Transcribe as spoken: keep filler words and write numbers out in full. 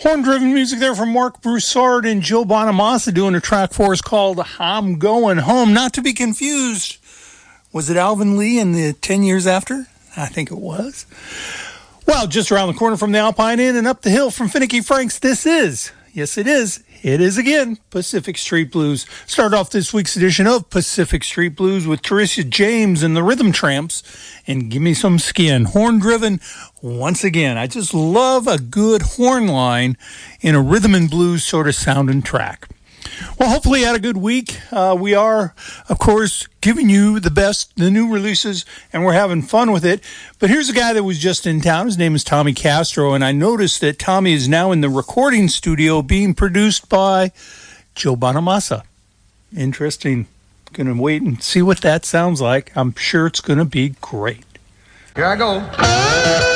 Horn-driven music there from Mark Broussard and Joe Bonamassa doing a track for us called I'm Going Home. Not to be confused. Was it Alvin Lee in the ten years after? I think it was. Well, just around the corner from the Alpine Inn and up the hill from Finicky Frank's, this is, yes it is, it is again, Pacific Street Blues. Start off this week's edition of Pacific Street Blues with Teresa James and the Rhythm Tramps and Give Me Some Skin. Horn-driven once again. I just love a good horn line in a rhythm and blues sort of sounding track. Well, hopefully you had a good week. Uh, we are, of course, giving you the best, the new releases, and we're having fun with it. But here's a guy that was just in town. His name is Tommy Castro, and I noticed that Tommy is now in the recording studio being produced by Joe Bonamassa. Interesting. Going to wait and see what that sounds like. I'm sure it's going to be great. Here I go.